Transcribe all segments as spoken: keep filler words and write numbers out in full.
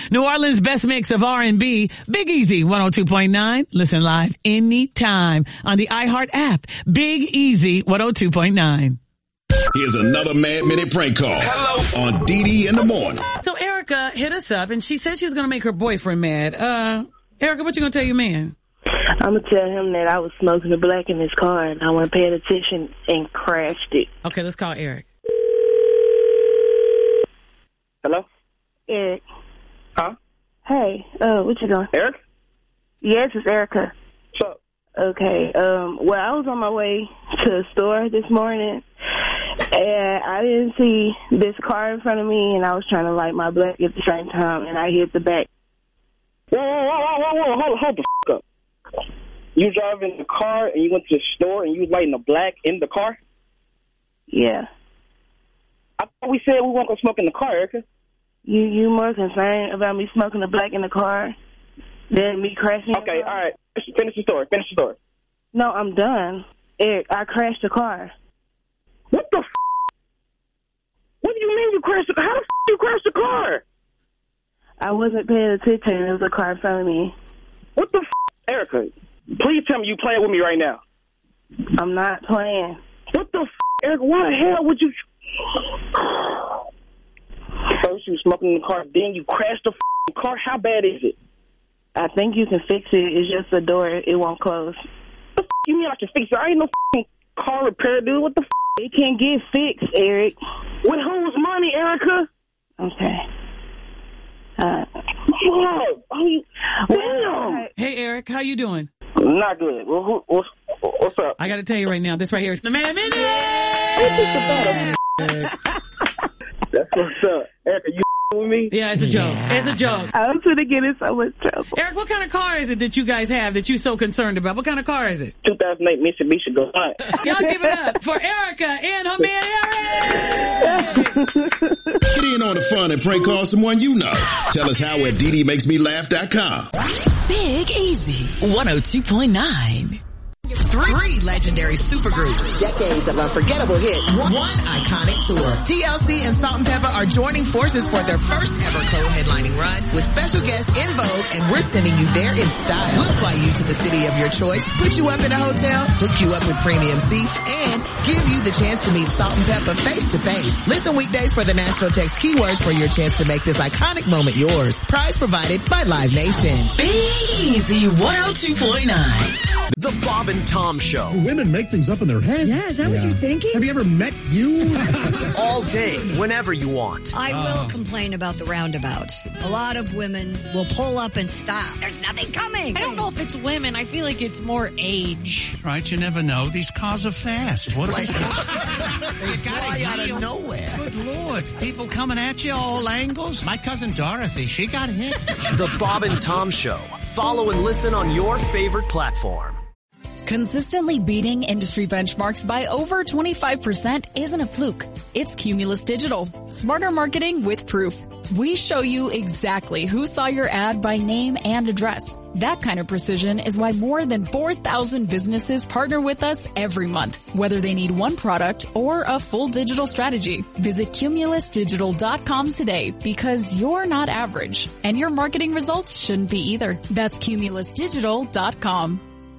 New Orleans' best mix of R and B, Big Easy one oh two point nine. Listen live anytime on the iHeart app. Big Easy one oh two point nine. Here's another Mad Minute prank call. Hello. On D D in the morning. So Erica hit us up and she said she was going to make her boyfriend mad. Uh, Erica, what you going to tell your man? I'm going to tell him that I was smoking a black in his car and I wasn't paying attention and crashed it. Okay, let's call Eric. Hello? Eric. Huh? Hey, uh, what you doing? Eric? Yes, it's Erica. What's up? Okay, um, well, I was on my way to the store this morning, and I didn't see this car in front of me, and I was trying to light my black at the same time, and I hit the back. Whoa, whoa, whoa, whoa, whoa, hold, hold the f*** up. You driving the car, and you went to the store, and you was lighting the black in the car? Yeah. I thought we said we weren't going to smoke in the car, Erica. You you more concerned about me smoking the black in the car than me crashing? Okay, all right. Finish the story. Finish the story. No, I'm done. Eric, I crashed the car. What the f***? What do you mean you crashed the car? How the f*** you crashed the car? I wasn't paying attention. There was a car in front of me. What the f***? Erica, please tell me you playing with me right now. I'm not playing. What the f***? Erica, why the hell would you... First you were smoking in the car, then you crashed the f***ing car. How bad is it? I think you can fix it. It's just the door. It won't close. What the f*** you mean I can fix it? I ain't no f***ing car repair dude. What the f***? It can get fixed, Eric. With whose money, Erica? Okay. Uh, Whoa. Oh, you, damn. Hey, Eric, how you doing? Not good. Well, who, what's, what's up? I got to tell you right now, this right here is the Man Minute! That's what's up. Erica, you with me? Yeah, it's a joke. Yeah. It's a joke. I was going to get in so much trouble. Eric, what kind of car is it that you guys have that you're so concerned about? What kind of car is it? two thousand eight Mitsubishi Galant. Y'all give it up for Erica and her man Eric! Get in on the fun and prank call someone you know. Tell us how at D D makes me laugh dot com. Big Easy one oh two point nine. Three, Three legendary supergroups. Decades of unforgettable hits. One, one iconic tour. T L C and Salt and Pepper are joining forces for their first ever co-headlining run with special guests In Vogue, and we're sending you there in style. We'll fly you to the city of your choice, put you up in a hotel, hook you up with premium seats, and give you the chance to meet Salt and Pepper face to face. Listen weekdays for the National Text keywords for your chance to make this iconic moment yours. Prize provided by Live Nation. Big Easy one oh two point nine. The Bob and Tom Show. Women make things up in their heads. Yeah, is that yeah. what you're thinking? Have you ever met you? All day, whenever you want. I oh. will complain about the roundabouts. A lot of women will pull up and stop. There's nothing coming. I don't know if it's women. I feel like it's more age. Right, you never know. These cars are fast. What are they? They fly out of nowhere. Good Lord. People coming at you all angles. My cousin Dorothy, she got hit. The Bob and Tom Show. Follow and listen on your favorite platform. Consistently beating industry benchmarks by over twenty-five percent isn't a fluke. It's Cumulus Digital. Smarter marketing with proof. We show you exactly who saw your ad by name and address. That kind of precision is why more than four thousand businesses partner with us every month, whether they need one product or a full digital strategy. Visit cumulus digital dot com today, because you're not average, and your marketing results shouldn't be either. That's cumulus digital dot com.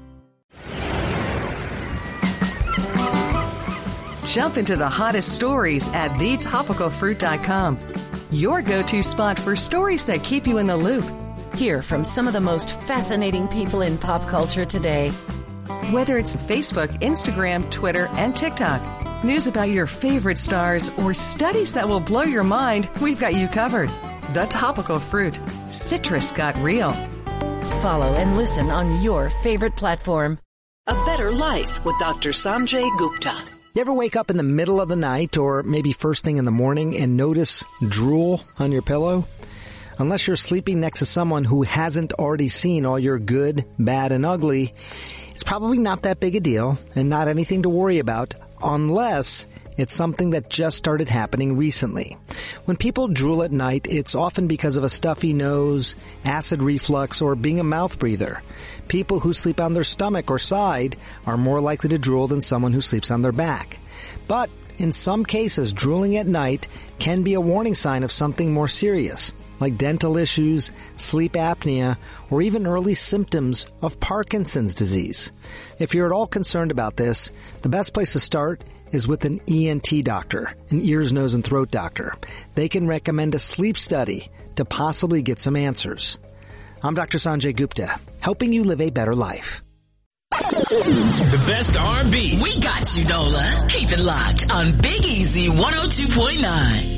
Jump into the hottest stories at the topical fruit dot com. Your go-to spot for stories that keep you in the loop. Hear from some of the most fascinating people in pop culture today. Whether it's Facebook, Instagram, Twitter, and TikTok, news about your favorite stars, or studies that will blow your mind, we've got you covered. The Topical Fruit. Citrus got real. Follow and listen on your favorite platform. A Better Life with Doctor Sanjay Gupta. You ever wake up in the middle of the night or maybe first thing in the morning and notice drool on your pillow? Unless you're sleeping next to someone who hasn't already seen all your good, bad, and ugly, it's probably not that big a deal and not anything to worry about, unless it's something that just started happening recently. When people drool at night, it's often because of a stuffy nose, acid reflux, or being a mouth breather. People who sleep on their stomach or side are more likely to drool than someone who sleeps on their back. But In some cases, drooling at night can be a warning sign of something more serious, like dental issues, sleep apnea, or even early symptoms of Parkinson's disease. If you're at all concerned about this, the best place to start is with an E N T doctor, an ears, nose, and throat doctor. They can recommend a sleep study to possibly get some answers. I'm Doctor Sanjay Gupta, helping you live a better life. The best R and B. We got you, Nola. Keep it locked on Big Easy one oh two point nine.